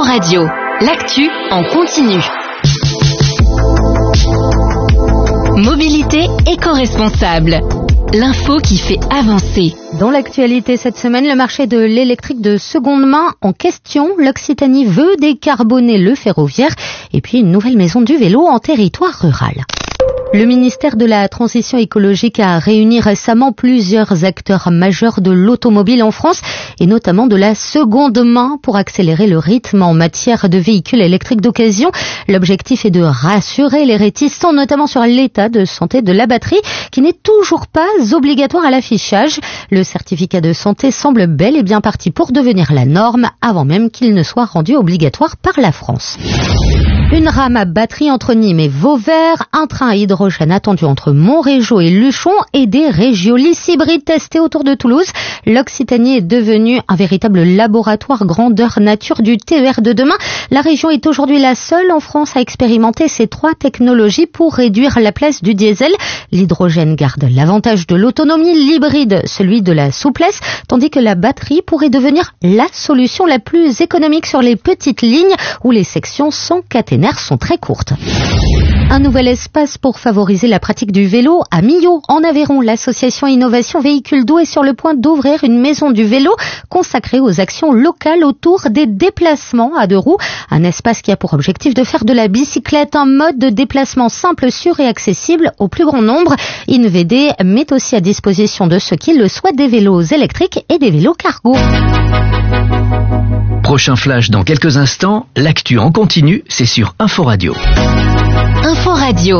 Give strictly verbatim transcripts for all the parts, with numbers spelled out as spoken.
Radio, l'actu en continu. Mobilité éco-responsable. L'info qui fait avancer. Dans l'actualité cette semaine, le marché de l'électrique de seconde main en question. L'Occitanie veut décarboner le ferroviaire et puis une nouvelle maison du vélo en territoire rural. Le ministère de la Transition écologique a réuni récemment plusieurs acteurs majeurs de l'automobile en France et notamment de la seconde main pour accélérer le rythme en matière de véhicules électriques d'occasion. L'objectif est de rassurer les réticents, notamment sur l'état de santé de la batterie qui n'est toujours pas obligatoire à l'affichage. Le certificat de santé semble bel et bien parti pour devenir la norme avant même qu'il ne soit rendu obligatoire par la France. Une rame à batterie entre Nîmes et Vauvert, un train à hydrogène attendu entre Montrégeau et Luchon et des régiolis hybrides testés autour de Toulouse. L'Occitanie est devenue un véritable laboratoire grandeur nature du T E R de demain. La région est aujourd'hui la seule en France à expérimenter ces trois technologies pour réduire la place du diesel. L'hydrogène garde l'avantage de l'autonomie, l'hybride celui de la souplesse, tandis que la batterie pourrait devenir la solution la plus économique sur les petites lignes où les sections sans caténaire sont très courtes. Un nouvel espace pour favoriser la pratique du vélo à Millau, en Aveyron. L'association Innovation Véhicules Doux est sur le point d'ouvrir une maison du vélo consacrée aux actions locales autour des déplacements à deux roues. Un espace qui a pour objectif de faire de la bicyclette un mode de déplacement simple, sûr et accessible au plus grand nombre. InVD met aussi à disposition de ceux qui le souhaitent des vélos électriques et des vélos cargo. Prochain flash dans quelques instants, l'actu en continu, c'est sur Info Radio. Info Radio.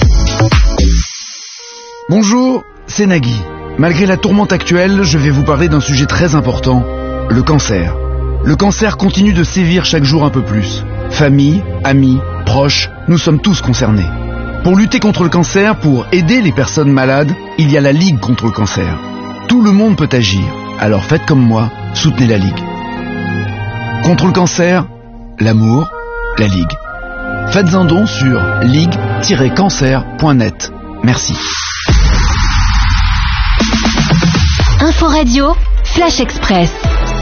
Bonjour, c'est Nagui. Malgré la tourmente actuelle, je vais vous parler d'un sujet très important, le cancer. Le cancer continue de sévir chaque jour un peu plus. Famille, amis, proches, nous sommes tous concernés. Pour lutter contre le cancer, pour aider les personnes malades, il y a la Ligue contre le cancer. Tout le monde peut agir, alors faites comme moi, soutenez la Ligue. Contre le cancer, l'amour, la Ligue. Faites un don sur ligue tiret cancer point net. Merci. Info Radio, Flash Express.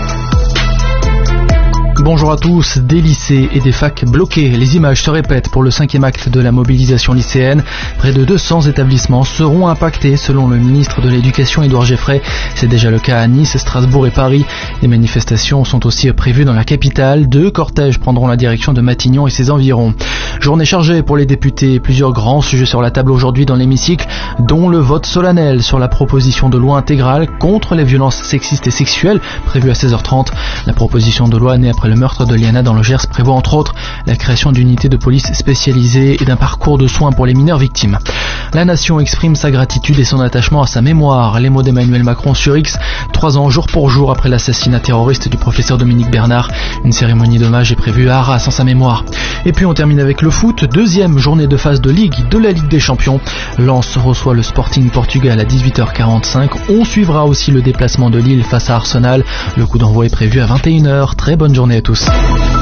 Bonjour à tous. Des lycées et des facs bloqués. Les images se répètent pour le cinquième acte de la mobilisation lycéenne. Près de deux cents établissements seront impactés selon le ministre de l'Éducation Édouard Geoffrey. C'est déjà le cas à Nice, Strasbourg et Paris. Les manifestations sont aussi prévues dans la capitale. Deux cortèges prendront la direction de Matignon et ses environs. Journée chargée pour les députés. Plusieurs grands sujets sur la table aujourd'hui dans l'hémicycle, dont le vote solennel sur la proposition de loi intégrale contre les violences sexistes et sexuelles, prévue à seize heures trente. La proposition de loi née après le meurtre de Liana dans le Gers prévoit entre autres la création d'unités de police spécialisées et d'un parcours de soins pour les mineurs victimes. La nation exprime sa gratitude et son attachement à sa mémoire. Les mots d'Emmanuel Macron sur X, trois ans jour pour jour après l'assassinat terroriste du professeur Dominique Bernard. Une cérémonie d'hommage est prévue à Arras en sa mémoire. Et puis on termine avec le foot, deuxième journée de phase de Ligue de la Ligue des Champions. Lens reçoit le Sporting Portugal à dix-huit heures quarante-cinq. On suivra aussi le déplacement de Lille face à Arsenal. Le coup d'envoi est prévu à vingt et une heures. Très bonne journée à tous.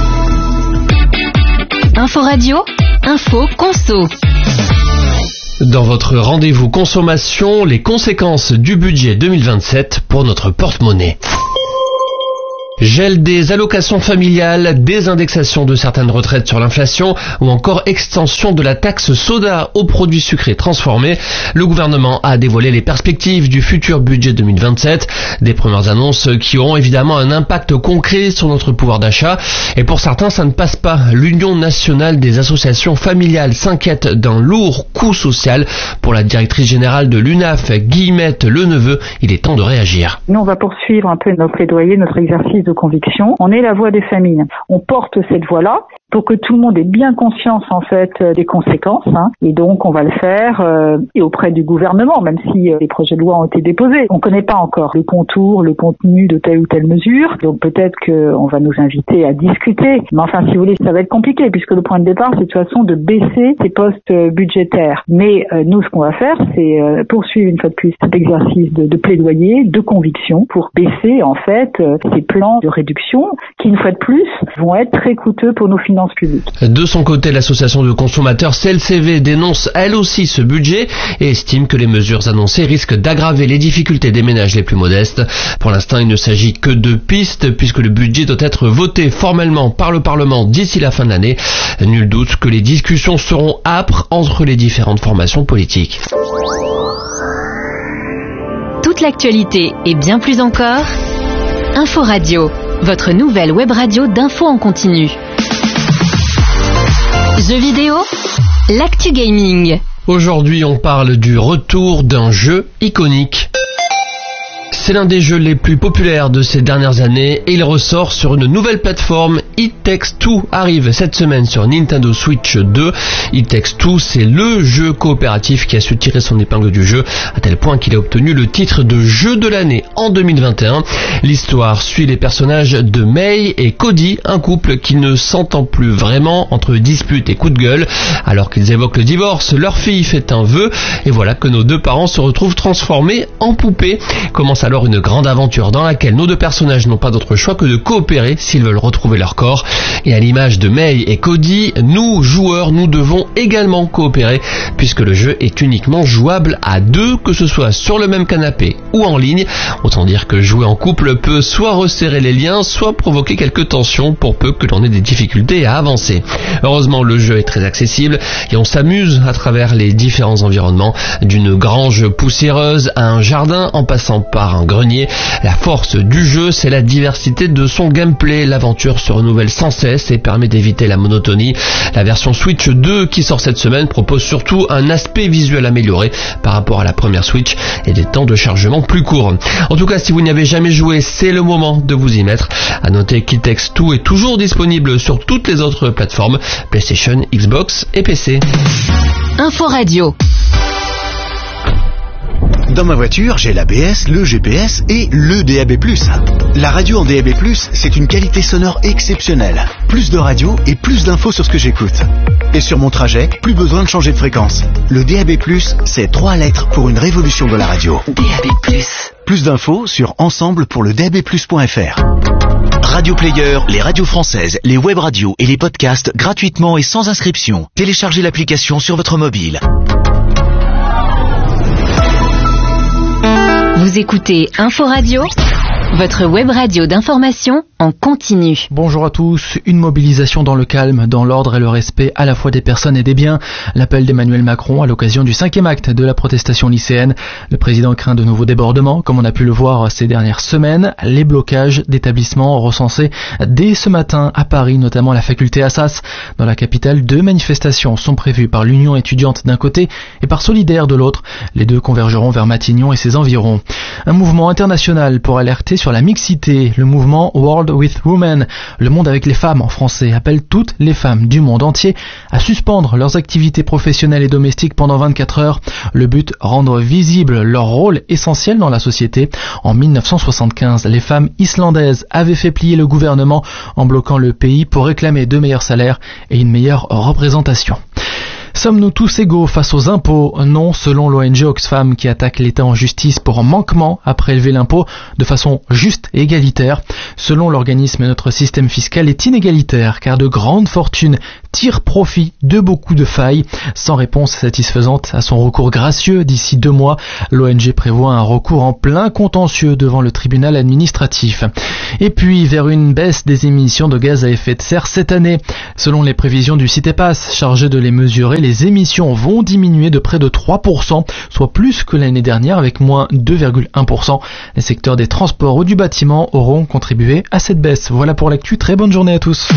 Info Radio, info conso. Dans votre rendez-vous consommation, les conséquences du budget deux mille vingt-sept pour notre porte-monnaie. Gel des allocations familiales, désindexation de certaines retraites sur l'inflation ou encore extension de la taxe soda aux produits sucrés transformés. Le gouvernement a dévoilé les perspectives du futur budget deux mille vingt-sept. Des premières annonces qui auront évidemment un impact concret sur notre pouvoir d'achat. Et pour certains, ça ne passe pas. L'Union nationale des associations familiales s'inquiète d'un lourd coût social. Pour la directrice générale de l'U N A F, Guillemette Leneveu, il est temps de réagir. Nous, on va poursuivre un peu nos plaidoyers, notre exercice de conviction. On est la voix des familles. On porte cette voix-là pour que tout le monde ait bien conscience en fait des conséquences. Hein. Et donc on va le faire euh, et auprès du gouvernement, même si euh, les projets de loi ont été déposés. On ne connaît pas encore le contour, le contenu de telle ou telle mesure. Donc peut-être qu'on va nous inviter à discuter. Mais enfin, si vous voulez, ça va être compliqué puisque le point de départ, c'est de toute façon de baisser ces postes budgétaires. Mais euh, nous, ce qu'on va faire, c'est euh, poursuivre une fois de plus cet exercice de, de plaidoyer, de conviction pour baisser en fait euh, ces plans de réduction qui, une fois de plus, vont être très coûteux pour nos finances finances publiques. De son côté, l'association de consommateurs C L C V dénonce elle aussi ce budget et estime que les mesures annoncées risquent d'aggraver les difficultés des ménages les plus modestes. Pour l'instant, il ne s'agit que de pistes puisque le budget doit être voté formellement par le Parlement d'ici la fin de l'année. Nul doute que les discussions seront âpres entre les différentes formations politiques. Toute l'actualité et bien plus encore, Info Radio, votre nouvelle web radio d'infos en continu. Jeux vidéo, l'actu gaming. Aujourd'hui, on parle du retour d'un jeu iconique. C'est l'un des jeux les plus populaires de ces dernières années et il ressort sur une nouvelle plateforme. It Takes Two arrive cette semaine sur Nintendo Switch deux. It Takes Two, c'est le jeu coopératif qui a su tirer son épingle du jeu à tel point qu'il a obtenu le titre de jeu de l'année en deux mille vingt et un. L'histoire suit les personnages de Mei et Cody, un couple qui ne s'entend plus vraiment entre disputes et coups de gueule. Alors qu'ils évoquent le divorce, leur fille fait un vœu et voilà que nos deux parents se retrouvent transformés en poupées. Commence alors une grande aventure dans laquelle nos deux personnages n'ont pas d'autre choix que de coopérer s'ils veulent retrouver leur corps. Et à l'image de Mei et Cody, nous, joueurs, nous devons également coopérer puisque le jeu est uniquement jouable à deux, que ce soit sur le même canapé ou en ligne. Autant dire que jouer en couple peut soit resserrer les liens, soit provoquer quelques tensions pour peu que l'on ait des difficultés à avancer. Heureusement, le jeu est très accessible et on s'amuse à travers les différents environnements, d'une grange poussiéreuse à un jardin en passant par un grenier. La force du jeu, c'est la diversité de son gameplay. L'aventure se renouvelle sans cesse et permet d'éviter la monotonie. La version Switch deux qui sort cette semaine propose surtout un aspect visuel amélioré par rapport à la première Switch et des temps de chargement plus courts. En tout cas, si vous n'y avez jamais joué, c'est le moment de vous y mettre. À noter qu'It Takes Two est toujours disponible sur toutes les autres plateformes, PlayStation, Xbox et P C. Info Radio. Dans ma voiture, j'ai l'A B S, le G P S et le D A B plus. La radio en D A B plus, c'est une qualité sonore exceptionnelle. Plus de radio et plus d'infos sur ce que j'écoute. Et sur mon trajet, plus besoin de changer de fréquence. Le D A B plus, c'est trois lettres pour une révolution de la radio. D A B plus. Plus d'infos sur ensemble pour le D A B plus point F R. Radio Player, les radios françaises, les web radios et les podcasts gratuitement et sans inscription. Téléchargez l'application sur votre mobile. Vous écoutez Info Radio, votre web radio d'information en continu. Bonjour à tous. Une mobilisation dans le calme, dans l'ordre et le respect à la fois des personnes et des biens. L'appel d'Emmanuel Macron à l'occasion du cinquième acte de la protestation lycéenne. Le président craint de nouveaux débordements, comme on a pu le voir ces dernières semaines. Les blocages d'établissements recensés dès ce matin à Paris, notamment à la faculté Assas. Dans la capitale, deux manifestations sont prévues par l'Union étudiante d'un côté et par Solidaire de l'autre. Les deux convergeront vers Matignon et ses environs. Un mouvement international pour alerter sur la mixité. Le mouvement World with Women, le monde avec les femmes en français, appelle toutes les femmes du monde entier à suspendre leurs activités professionnelles et domestiques pendant vingt-quatre heures. Le but, rendre visible leur rôle essentiel dans la société. En mille neuf cent soixante-quinze, les femmes islandaises avaient fait plier le gouvernement en bloquant le pays pour réclamer de meilleurs salaires et une meilleure représentation. Sommes-nous tous égaux face aux impôts? Non, selon l'O N G Oxfam qui attaque l'État en justice pour manquement à prélever l'impôt de façon juste et égalitaire. Selon l'organisme, notre système fiscal est inégalitaire car de grandes fortunes tirent profit de beaucoup de failles. Sans réponse satisfaisante à son recours gracieux d'ici deux mois, l'O N G prévoit un recours en plein contentieux devant le tribunal administratif. Et puis, vers une baisse des émissions de gaz à effet de serre cette année. Selon les prévisions du CITEPAS, chargé de les mesurer, les émissions vont diminuer de près de trois pour cent, soit plus que l'année dernière avec moins deux virgule un pour cent. Les secteurs des transports ou du bâtiment auront contribué à cette baisse. Voilà pour l'actu, très bonne journée à tous.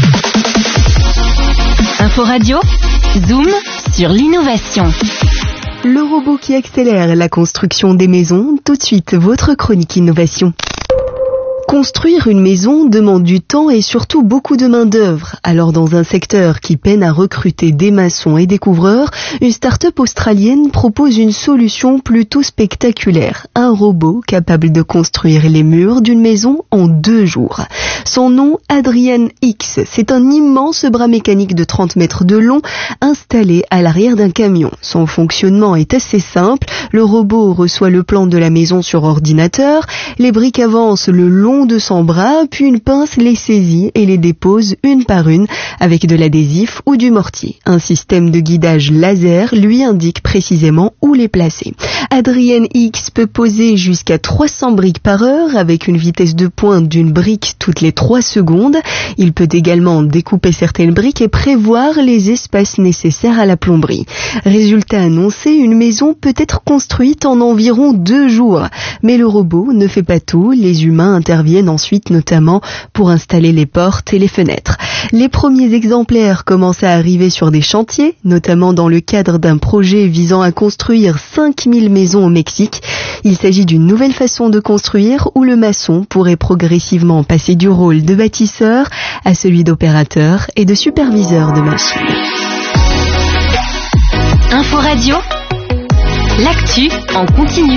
Info Radio, Zoom sur l'innovation. Le robot qui accélère la construction des maisons, tout de suite votre chronique innovation. Construire une maison demande du temps et surtout beaucoup de main-d'œuvre. Alors dans un secteur qui peine à recruter des maçons et des couvreurs, une start-up australienne propose une solution plutôt spectaculaire. Un robot capable de construire les murs d'une maison en deux jours. Son nom, Adrian X. C'est un immense bras mécanique de trente mètres de long installé à l'arrière d'un camion. Son fonctionnement est assez simple. Le robot reçoit le plan de la maison sur ordinateur. Les briques avancent le long long de son bras, puis une pince les saisit et les dépose une par une avec de l'adhésif ou du mortier. Un système de guidage laser lui indique précisément où les placer. Adrienne X peut poser jusqu'à trois cents briques par heure avec une vitesse de pointe d'une brique toutes les trois secondes. Il peut également découper certaines briques et prévoir les espaces nécessaires à la plomberie. Résultat annoncé, une maison peut être construite en environ deux jours. Mais le robot ne fait pas tout. Les humains interviennent ensuite notamment pour installer les portes et les fenêtres. Les premiers exemplaires commencent à arriver sur des chantiers, notamment dans le cadre d'un projet visant à construire cinq mille maisons au Mexique. Il s'agit d'une nouvelle façon de construire où le maçon pourrait progressivement passer du rôle de bâtisseur à celui d'opérateur et de superviseur de machine. Info Radio, l'actu en continu.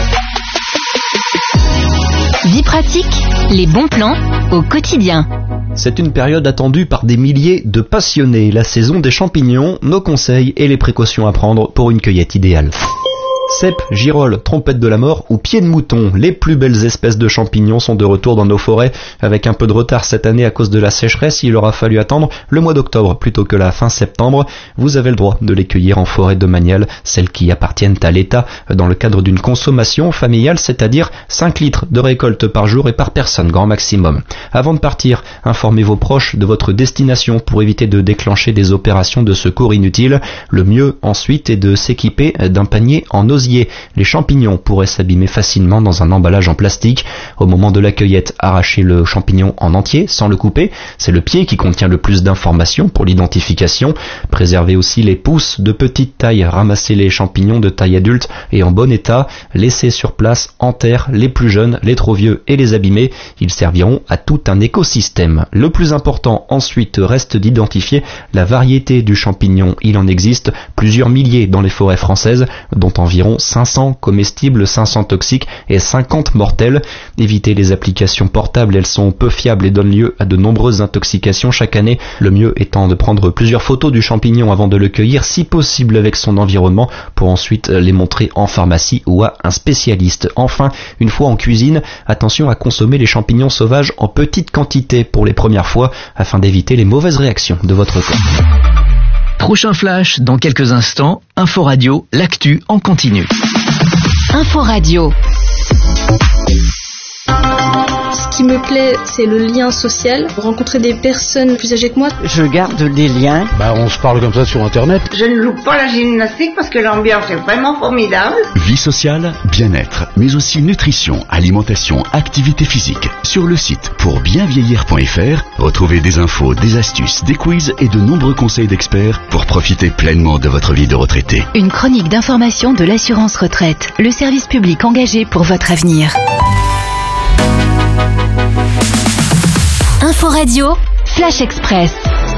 Vie pratique, les bons plans au quotidien. C'est une période attendue par des milliers de passionnés. La saison des champignons, nos conseils et les précautions à prendre pour une cueillette idéale. Cèpes, girolles, trompettes de la mort ou pieds de mouton, les plus belles espèces de champignons sont de retour dans nos forêts. Avec un peu de retard cette année à cause de la sécheresse, il aura fallu attendre le mois d'octobre plutôt que la fin septembre. Vous avez le droit de les cueillir en forêt domaniale, celles qui appartiennent à l'État, dans le cadre d'une consommation familiale, c'est-à-dire cinq litres de récolte par jour et par personne, grand maximum. Avant de partir, informez vos proches de votre destination pour éviter de déclencher des opérations de secours inutiles. Le mieux ensuite est de s'équiper d'un panier en osier. Les champignons pourraient s'abîmer facilement dans un emballage en plastique. Au moment de la cueillette, arrachez le champignon en entier sans le couper. C'est le pied qui contient le plus d'informations pour l'identification. Préservez aussi les pousses de petite taille. Ramassez les champignons de taille adulte et en bon état. Laissez sur place en terre les plus jeunes, les trop vieux et les abîmés. Ils serviront à tout un écosystème. Le plus important ensuite reste d'identifier la variété du champignon. Il en existe plusieurs milliers dans les forêts françaises, dont environ cinq cents comestibles, cinq cents toxiques et cinquante mortels. Évitez les applications portables, elles sont peu fiables et donnent lieu à de nombreuses intoxications chaque année. Le mieux étant de prendre plusieurs photos du champignon avant de le cueillir, si possible avec son environnement, pour ensuite les montrer en pharmacie ou à un spécialiste. Enfin, une fois en cuisine, attention à consommer les champignons sauvages en petite quantité pour les premières fois afin d'éviter les mauvaises réactions de votre corps. Prochain flash dans quelques instants. Info Radio, l'actu en continu. Info Radio. Ce qui me plaît, c'est le lien social, rencontrer des personnes plus âgées que moi. Je garde des liens. Bah, on se parle comme ça sur Internet. Je ne loupe pas la gymnastique parce que l'ambiance est vraiment formidable. Vie sociale, bien-être, mais aussi nutrition, alimentation, activité physique. Sur le site pour bien vieillir point f r, retrouvez des infos, des astuces, des quiz et de nombreux conseils d'experts pour profiter pleinement de votre vie de retraité. Une chronique d'information de l'assurance retraite, le service public engagé pour votre avenir. Info Radio, Flash Express.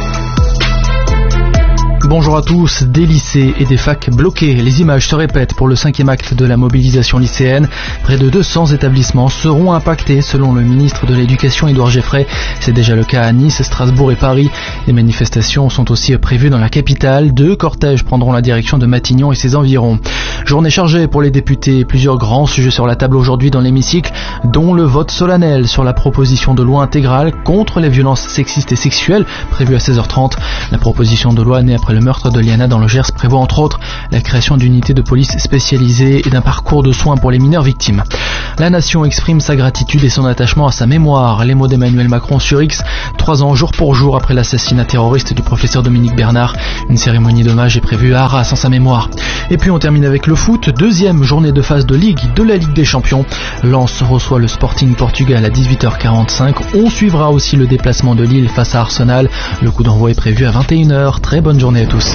Bonjour à tous. Des lycées et des facs bloqués. Les images se répètent pour le cinquième acte de la mobilisation lycéenne. Près de deux cents établissements seront impactés selon le ministre de l'Éducation Édouard Geffray. C'est déjà le cas à Nice, Strasbourg et Paris. Les manifestations sont aussi prévues dans la capitale. Deux cortèges prendront la direction de Matignon et ses environs. Journée chargée pour les députés. Plusieurs grands sujets sur la table aujourd'hui dans l'hémicycle, dont le vote solennel sur la proposition de loi intégrale contre les violences sexistes et sexuelles, prévue à seize heures trente. La proposition de loi née après le meurtre de Liana dans le Gers prévoit entre autres la création d'unités de police spécialisées et d'un parcours de soins pour les mineurs victimes. La nation exprime sa gratitude et son attachement à sa mémoire. Les mots d'Emmanuel Macron sur X, trois ans jour pour jour après l'assassinat terroriste du professeur Dominique Bernard. Une cérémonie d'hommage est prévue à Arras en sa mémoire. Et puis on termine avec le foot, deuxième journée de phase de Ligue de la Ligue des Champions. Lens reçoit le Sporting Portugal à dix-huit heures quarante-cinq. On suivra aussi le déplacement de Lille face à Arsenal. Le coup d'envoi est prévu à vingt et une heures. Très bonne journée à tous.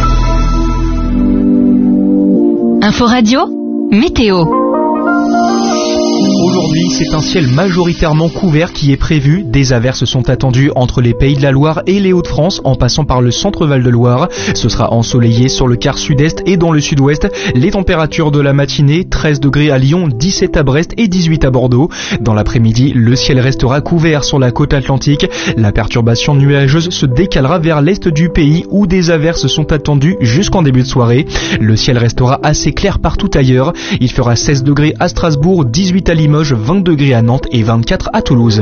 Info Radio, météo. Aujourd'hui, c'est un ciel majoritairement couvert qui est prévu. Des averses sont attendues entre les Pays de la Loire et les Hauts-de-France en passant par le centre-Val de Loire. Ce sera ensoleillé sur le quart sud-est et dans le sud-ouest. Les températures de la matinée, treize degrés à Lyon, dix-sept à Brest et dix-huit à Bordeaux. Dans l'après-midi, le ciel restera couvert sur la côte atlantique. La perturbation nuageuse se décalera vers l'est du pays où des averses sont attendues jusqu'en début de soirée. Le ciel restera assez clair partout ailleurs. Il fera seize degrés à Strasbourg, dix-huit à Limoges Limoges, vingt degrés à Nantes et vingt-quatre à Toulouse.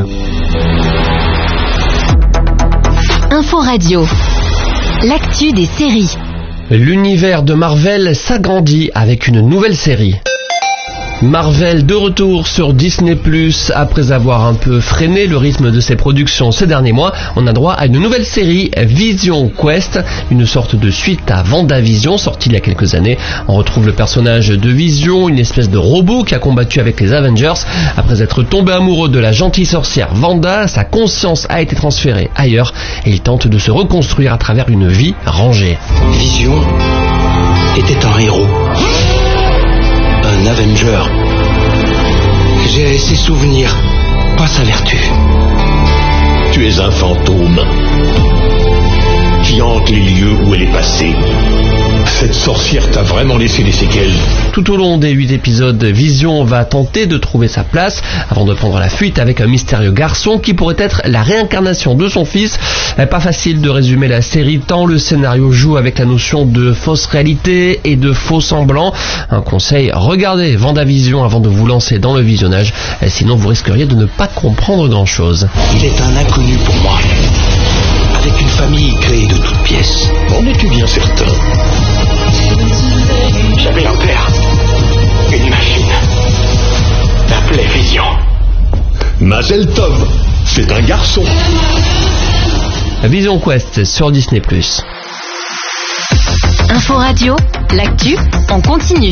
Info Radio, l'actu des séries. L'univers de Marvel s'agrandit avec une nouvelle série. Marvel de retour sur Disney plus, après avoir un peu freiné le rythme de ses productions ces derniers mois, on a droit à une nouvelle série, Vision Quest, une sorte de suite à WandaVision, sortie il y a quelques années. On retrouve le personnage de Vision, une espèce de robot qui a combattu avec les Avengers. Après être tombé amoureux de la gentille sorcière Wanda, sa conscience a été transférée ailleurs et il tente de se reconstruire à travers une vie rangée. Vision était un héros. Un Avenger. J'ai ses souvenirs, pas sa vertu. Tu es un fantôme qui hante les lieux où elle est passée. Cette sorcière t'a vraiment laissé des séquelles. Tout au long des huit épisodes, Vision va tenter de trouver sa place avant de prendre la fuite avec un mystérieux garçon qui pourrait être la réincarnation de son fils. Pas facile de résumer la série tant le scénario joue avec la notion de fausse réalité et de faux semblant. Un conseil, regardez WandaVision avant de vous lancer dans le visionnage, sinon vous risqueriez de ne pas comprendre grand chose. Il est un inconnu pour moi, avec une famille créée de toutes pièces. En es-tu bien certain? J'avais un père, une machine, l'appelait Vision. Mazel Tov, c'est un garçon. Vision Quest sur Disney plus. Info Radio, l'actu en continu.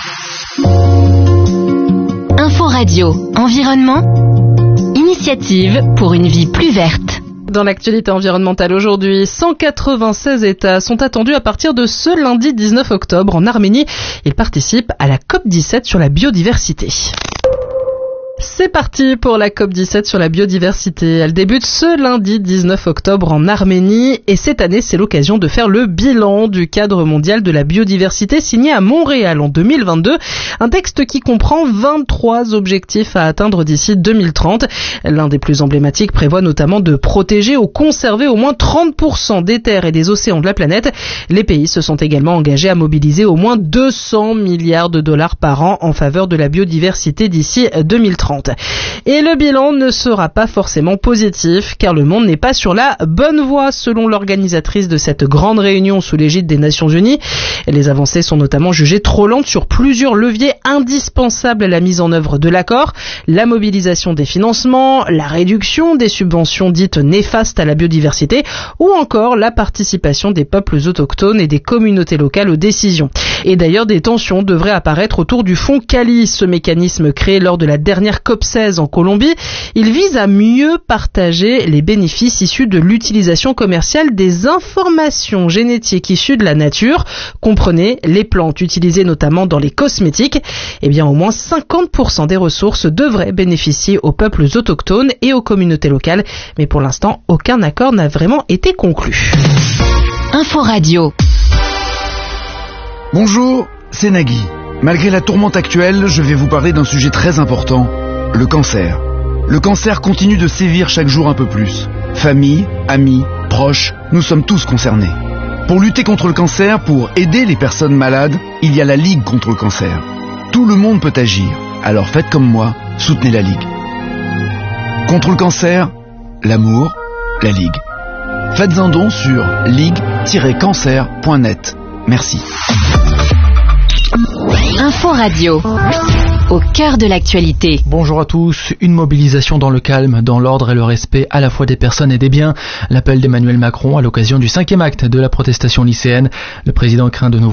Info Radio, environnement, initiative pour une vie plus verte. Dans l'actualité environnementale aujourd'hui, cent quatre-vingt-seize États sont attendus à partir de ce lundi dix-neuf octobre en Arménie. Ils participent à la COP dix-sept sur la biodiversité. C'est parti pour la COP dix-sept sur la biodiversité. Elle débute ce lundi dix-neuf octobre en Arménie et cette année, c'est l'occasion de faire le bilan du cadre mondial de la biodiversité signé à Montréal en deux mille vingt-deux. Un texte qui comprend vingt-trois objectifs à atteindre d'ici deux mille trente. L'un des plus emblématiques prévoit notamment de protéger ou conserver au moins trente pour cent des terres et des océans de la planète. Les pays se sont également engagés à mobiliser au moins deux cents milliards de dollars par an en faveur de la biodiversité d'ici deux mille trente. Et le bilan ne sera pas forcément positif, car le monde n'est pas sur la bonne voie, selon l'organisatrice de cette grande réunion sous l'égide des Nations Unies. Les avancées sont notamment jugées trop lentes sur plusieurs leviers indispensables à la mise en œuvre de l'accord: la mobilisation des financements, la réduction des subventions dites néfastes à la biodiversité, ou encore la participation des peuples autochtones et des communautés locales aux décisions. Et d'ailleurs, des tensions devraient apparaître autour du fonds Cali, ce mécanisme créé lors de la dernière COP seize en Colombie. Il vise à mieux partager les bénéfices issus de l'utilisation commerciale des informations génétiques issues de la nature. Comprenez les plantes utilisées notamment dans les cosmétiques. Eh bien, au moins cinquante pour cent des ressources devraient bénéficier aux peuples autochtones et aux communautés locales. Mais pour l'instant, aucun accord n'a vraiment été conclu. Info Radio. Bonjour, c'est Nagui. Malgré la tourmente actuelle, je vais vous parler d'un sujet très important, le cancer. Le cancer continue de sévir chaque jour un peu plus. Famille, amis, proches, nous sommes tous concernés. Pour lutter contre le cancer, pour aider les personnes malades, il y a la Ligue contre le cancer. Tout le monde peut agir, alors faites comme moi, soutenez la Ligue. Contre le cancer, l'amour, la Ligue. Faites un don sur ligue tiret cancer point net. Merci. Info Radio, au cœur de l'actualité. Bonjour à tous. Une mobilisation dans le calme, dans l'ordre et le respect à la fois des personnes et des biens. L'appel d'Emmanuel Macron à l'occasion du cinquième acte de la protestation lycéenne. Le président craint de nouveau